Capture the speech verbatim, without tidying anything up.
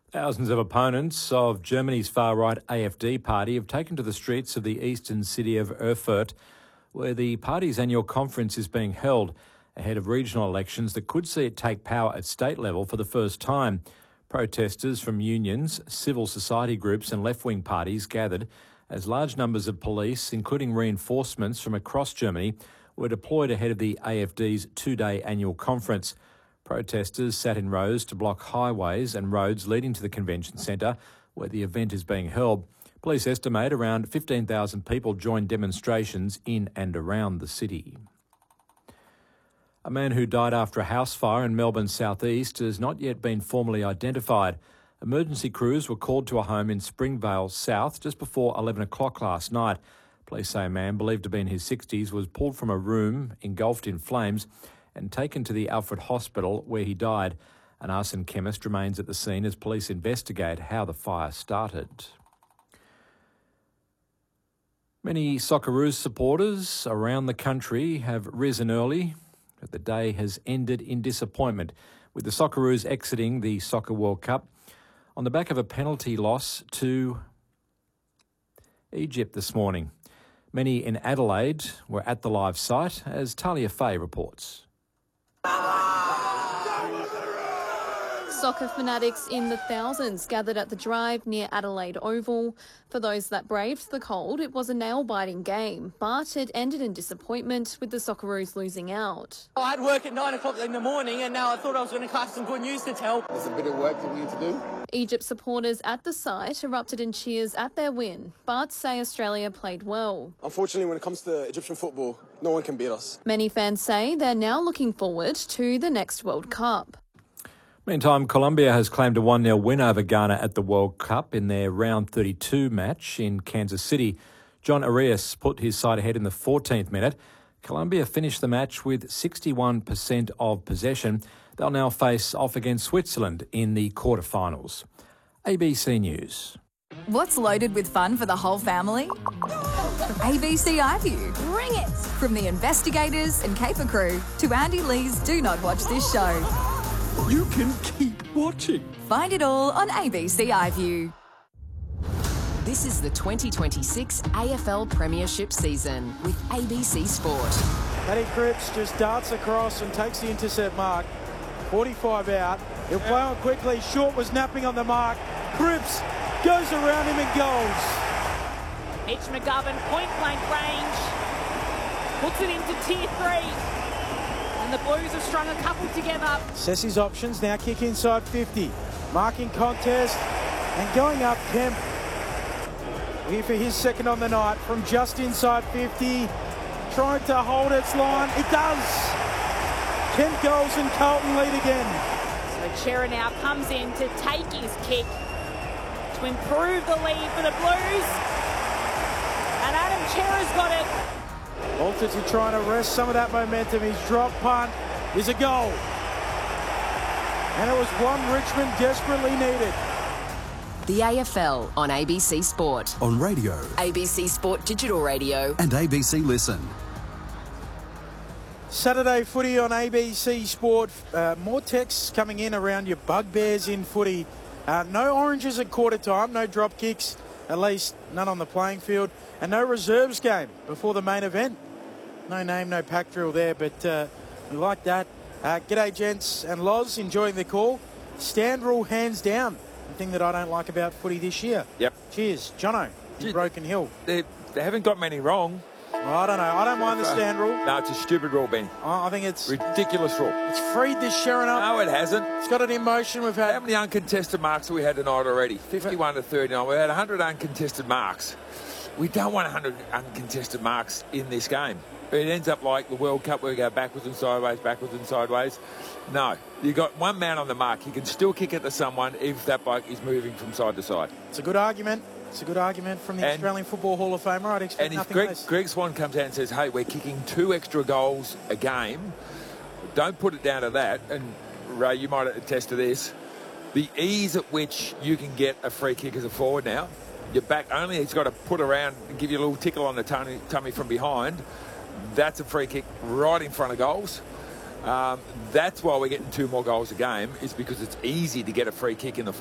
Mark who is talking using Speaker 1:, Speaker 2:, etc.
Speaker 1: Thousands of opponents of Germany's far-right A F D party have taken to the streets of the eastern city of Erfurt, where the party's annual conference is being held ahead of regional elections that could see it take power at state level for the first time. Protesters from unions, civil society groups and left-wing parties gathered as large numbers of police, including reinforcements from across Germany, were deployed ahead of the A F D's two-day annual conference. Protesters sat in rows to block highways and roads leading to the convention centre where the event is being held. Police estimate around fifteen thousand people joined demonstrations in and around the city. A man who died after a house fire in Melbourne's southeast has not yet been formally identified. Emergency crews were called to a home in Springvale South just before eleven o'clock last night. Police say a man believed to be in his sixties was pulled from a room engulfed in flames and taken to the Alfred Hospital where he died. An arson chemist remains at the scene as police investigate how the fire started. Many Socceroos supporters around the country have risen early, but the day has ended in disappointment, with the Socceroos exiting the Soccer World Cup on the back of a penalty loss to Egypt this morning. Many in Adelaide were at the live site, as Talia Fay reports.
Speaker 2: Soccer fanatics in the thousands gathered at the drive near Adelaide Oval. For those that braved the cold, it was a nail-biting game, but it ended in disappointment with the Socceroos losing out.
Speaker 3: I had work at nine o'clock in the morning and now I thought I was going to have some good news to tell.
Speaker 4: There's a bit of work that we need to do.
Speaker 2: Egypt supporters at the site erupted in cheers at their win, but say Australia played well.
Speaker 5: Unfortunately, when it comes to Egyptian football, no one can beat us.
Speaker 2: Many fans say they're now looking forward to the next World Cup.
Speaker 1: Meantime, Colombia has claimed a one nil win over Ghana at the World Cup in their round thirty-two match in Kansas City. John Arias put his side ahead in the fourteenth minute. Colombia finished the match with sixty-one percent of possession. They'll now face off against Switzerland in the quarterfinals. A B C News.
Speaker 6: What's loaded with fun for the whole family? A B C iView. Bring it! From the investigators and caper crew to Andy Lee's Do Not Watch This Show.
Speaker 7: You can keep watching.
Speaker 6: Find it all on A B C iView.
Speaker 8: This is the twenty twenty-six A F L Premiership season with A B C Sport.
Speaker 9: Paddy Cripps just darts across and takes the intercept mark. forty-five out. He'll play on quickly. Short was napping on the mark. Cripps goes around him and goals.
Speaker 10: Mitch McGovern, point blank range. Puts it into tier three. And the Blues have strung a couple together.
Speaker 9: Sessi's options now kick inside fifty. Marking contest and going up Kemp. Here for his second on the night from just inside fifty. Trying to hold its line. It does. Kemp goes and Carlton lead again.
Speaker 10: So Chera now comes in to take his kick to improve the lead for the Blues. And Adam Chera's got it.
Speaker 9: Walters is trying to wrest some of that momentum. His drop punt is a goal. And it was one Richmond desperately needed.
Speaker 8: The A F L on A B C Sport.
Speaker 7: On radio.
Speaker 8: A B C Sport Digital Radio.
Speaker 7: And A B C Listen.
Speaker 9: Saturday footy on A B C Sport. Uh, more texts coming in around your bugbears in footy. Uh, no oranges at quarter time, no drop kicks, at least none on the playing field, and no reserves game before the main event. No name, no pack drill there, but uh, we like that. Uh, g'day, gents and Loz, enjoying the call. Stand rule hands down. The thing that I don't like about footy this year.
Speaker 11: Yep.
Speaker 9: Cheers. Jono, in Broken Hill.
Speaker 11: They, they haven't got many wrong.
Speaker 9: Well, I don't know. I don't mind the stand rule.
Speaker 11: No, it's a stupid rule, Ben.
Speaker 9: I I think it's...
Speaker 11: Ridiculous rule.
Speaker 9: It's freed this Sharon up.
Speaker 11: No, it hasn't.
Speaker 9: It's got an emotion we've had.
Speaker 11: How many uncontested marks have we had tonight already? fifty-one to thirty-nine. We've had one hundred uncontested marks. We don't want one hundred uncontested marks in this game. It ends up like the World Cup where we go backwards and sideways, backwards and sideways. No, you've got one man on the mark. You can still kick it to someone if that bloke is moving from side to side.
Speaker 9: It's a good argument. It's a good argument from the
Speaker 11: and,
Speaker 9: Australian Football Hall of Famer. I'd expect
Speaker 11: and if
Speaker 9: nothing
Speaker 11: Greg,
Speaker 9: less.
Speaker 11: Greg Swan comes out and says, hey, we're kicking two extra goals a game, don't put it down to that. And Ray, you might attest to this. The ease at which you can get a free kick as a forward now, your back only, he's got to put around and give you a little tickle on the tummy, tummy from behind. That's a free kick right in front of goals. Um, that's why we're getting two more goals a game, is because it's easy to get a free kick in the